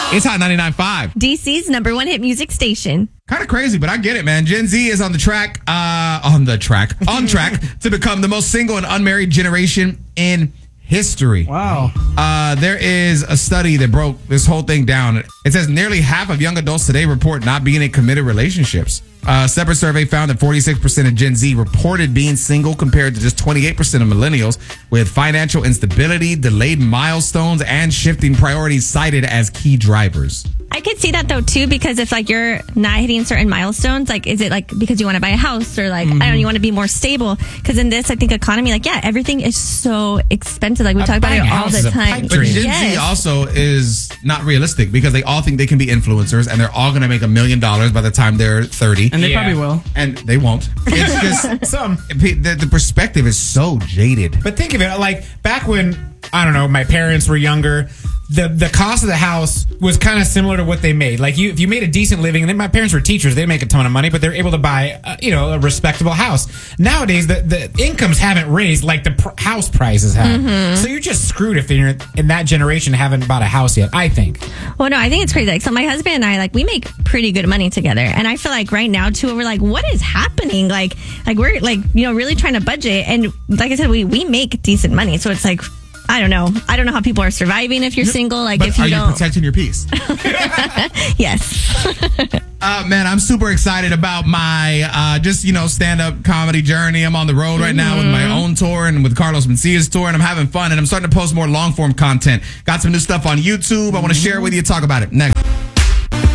It's Hot 99.5. DC's #1 hit music station. Kind of crazy, but I get it, man. Gen Z is on track to become the most single and unmarried generation in history. Wow. There is a study that broke this whole thing down. It says nearly half of young adults today report not being in committed relationships. A separate survey found that 46% of Gen Z reported being single compared to just 28% of millennials, with financial instability, delayed milestones, and shifting priorities cited as key drivers. I could see that though too, because if like you're not hitting certain milestones, like is it like because you want to buy a house or like I don't know, you want to be more stable? Because in this, I think economy, like everything is so expensive. Like we talk about it all the time. But Gen Z also is not realistic because they all think they can be influencers and they're all going to make $1 million by the time they're 30, and they probably will, and they won't. It's just the perspective is so jaded. But think of it like back when I don't know, my parents were younger. The cost of the house was kind of similar to what they made. Like if you made a decent living, and then my parents were teachers, they make a ton of money, but they're able to buy a respectable house. Nowadays, the incomes haven't raised like the house prices have. Mm-hmm. So you're just screwed if you're in that generation haven't bought a house yet, I think. Well, no, I think it's crazy. Like, so my husband and I, like, we make pretty good money together, and I feel like right now too, we're like, what is happening? Like we're like really trying to budget, and like I said, we make decent money, so it's like. I don't know how people are surviving if you're single. Like, but if you don't. Are you protecting your peace? Yes. Man, I'm super excited about my stand-up comedy journey. I'm on the road right now with my own tour and with Carlos Mencia's tour, and I'm having fun, and I'm starting to post more long-form content. Got some new stuff on YouTube. I want to share it with you. Talk about it next.